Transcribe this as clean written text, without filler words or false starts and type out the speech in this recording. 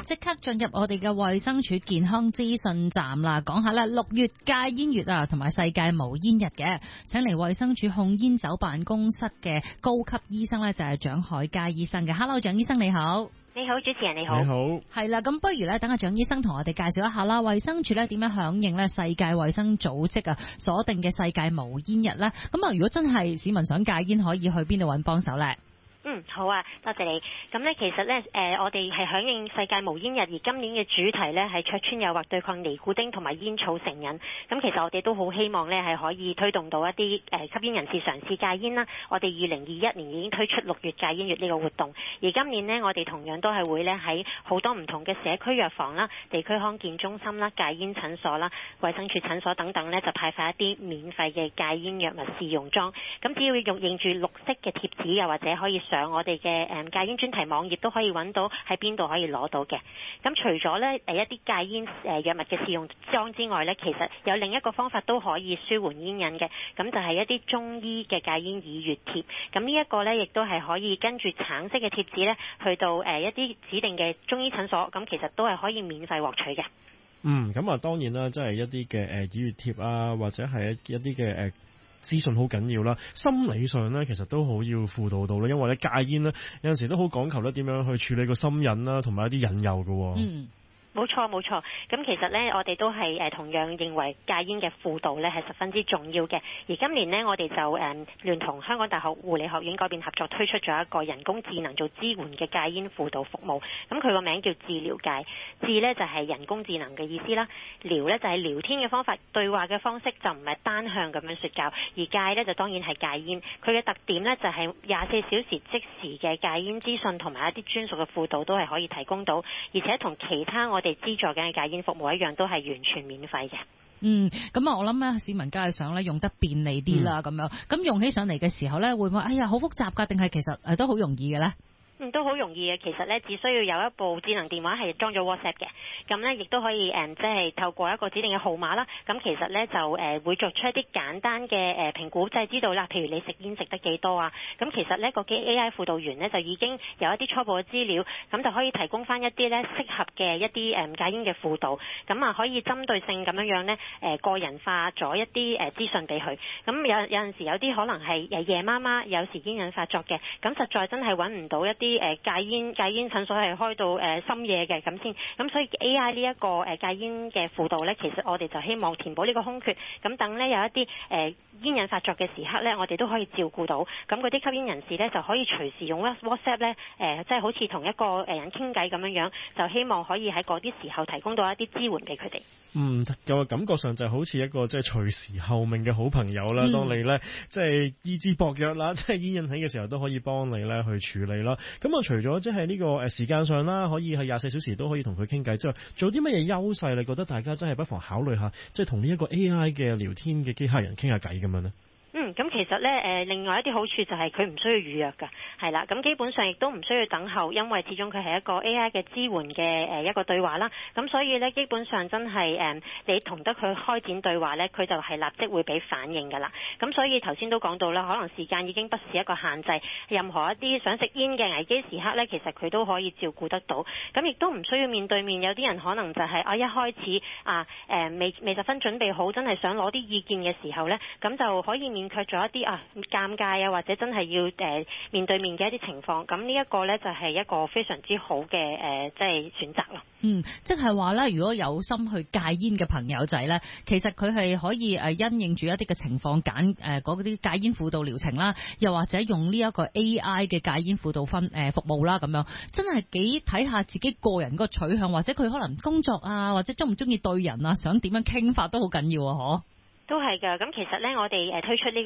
即刻進入我哋嘅衛生署健康資訊站啦，講下啦，6月戒煙月啊，同埋世界無煙日嘅，請嚟衛生署控煙酒辦公室嘅高級醫生呢，就係蔣海佳醫生嘅。Hello， 蔣醫生你好。 你好，主持人你好。 你好。 係啦，咁不如咧，等阿蔣醫生同我哋介紹一下啦，衛生署咧點樣響應咧世界衛生組織啊鎖定嘅世界無煙日咧？咁啊，如果真係市民想戒煙，可以去邊度揾幫手咧？ 好啊，多謝你。咁呢，其實呢，我哋係響應世界無煙日，而今年嘅主題呢係卓穿誘惑對抗尼古丁同埋煙草成癮。咁其實我哋都好希望呢係可以推動到一啲吸煙人士嘗試戒煙啦。我哋2021年已經推出6月戒煙月呢個活動，而今年呢，我哋同樣都係會呢喺好多唔同嘅社區藥房啦、地區康健中心啦、戒煙診所啦、衛生署診所等等呢，就派發一啲免費嘅戒煙藥物試用裝。咁只要認住綠色嘅貼紙，又或者可以上我哋嘅戒煙專題網頁都可以揾到喺邊度可以攞到嘅。咁除咗呢一啲戒煙藥物嘅試用裝之外呢，其實有另一個方法都可以舒緩煙癮嘅，咁就係一啲中醫嘅戒煙耳穴貼。咁呢一個呢，亦都係可以跟住橙色嘅貼紙呢，去到一啲指定嘅中醫診所，咁其實都係可以免費獲取嘅。 咁啊當然啦，即係一啲嘅耳穴貼啊，或者係一啲嘅資訊好緊要啦，心理上咧其實都好要輔導到啦，因為咧戒煙咧有陣時都好講求咧點樣去處理個心癮啦，同埋一啲引誘嘅。 冇錯冇錯，咁其實呢，我哋都係同樣認為戒煙嘅輔導呢係十分之重要嘅。而今年呢，我哋就聯同香港大學護理學院嗰邊合作推出咗一個人工智能做支援嘅戒煙輔導服務。咁佢個名叫治療戒，治呢就係人工智能嘅意思啦，療呢就係聊天嘅方法，對話嘅方式就唔係單向咁樣說教，而戒呢就當然係戒煙。佢嘅特點呢就係24小時即時嘅戒煙資訊同埋一啲專屬嘅輔導都係可以提供到，而且同其他我哋資助緊嘅戒煙服務一樣，都係完全免費嘅。 咁啊，我諗咧市民梗係想咧用得便利啲啦，咁樣咁用起上嚟嘅時候咧，會唔會哎呀好複雜㗎？定係其實都好容易嘅咧？ 都好容易嘅，其實呢，只需要有一部智能電話係裝咗 WhatsApp 嘅，咁呢，亦都可以即係透過一個指定嘅號碼啦，咁其實呢，就會作出一啲簡單嘅評估，即係知道啦，譬如你食煙食得幾多啊，咁其實呢個 AI 輔導員呢，就已經有一啲初步嘅資料，咁就可以提供翻一啲呢適合嘅一啲戒煙嘅輔導，咁啊可以針對性咁樣呢，個人化咗一啲資訊俾佢，咁有陣時有啲可能係夜媽媽有時煙癮發作嘅，咁實在真係揾唔到一啲戒煙診所係開到深夜嘅咁先，咁所以 AI 呢一個戒煙嘅輔導呢，其實我哋就希望填補呢個空缺，咁等呢有一啲煙癮發作嘅時刻呢，我哋都可以照顧到，咁嗰啲吸煙人士呢，就可以隨時用 WhatsApp 呢，即係好似同一個人傾偈咁樣，就希望可以喺嗰啲時候提供到一啲支援俾佢哋。 個感覺上就好似一個即係隨時候命嘅好朋友啦。當你呢，即係意志薄弱啦，即係煙癮起嘅時候都可以幫你呢去處理啦。咁啊，除咗即係呢個時間上啦，可以係24小時都可以同佢傾偈之外，做啲乜嘢優勢你覺得大家真係不妨考慮下，即係同呢一個 AI 嘅聊天嘅機械人傾下偈咁樣呢？ 咁其實呢，另外一啲好處就係佢唔需要預約㗎，係啦，咁基本上亦都唔需要等候，因為始終佢係一個 AI 嘅支援嘅一個對話啦，咁所以呢，基本上真係你同得佢開展對話呢，佢就係立即會俾反應㗎啦。咁所以頭先都講到啦，可能時間已經不是一個限制，任何一啲想食煙嘅危機時刻呢，其實佢都可以照顧得到，咁亦都唔需要面對面。有啲人可能就係一開始未十分準備好，真係想攞啲意見嘅時候呢，咁就可以免卻咗一啲尷尬啊，或者真係要面對面嘅一啲情況，咁呢一個呢，就係一個非常之好嘅即係選擇咯。 即係話咧，如果有心去戒煙嘅朋友仔咧，其實佢係可以因應住一啲嘅情況揀嗰啲戒煙輔導療程啦，又或者用呢一個 AI 嘅戒煙輔導服務啦，咁樣真係幾睇下自己個人個取向，或者佢可能工作啊，或者中唔中意對人啊，想點樣傾法都好緊要啊， 都係㗎，咁其實呢，我哋推出呢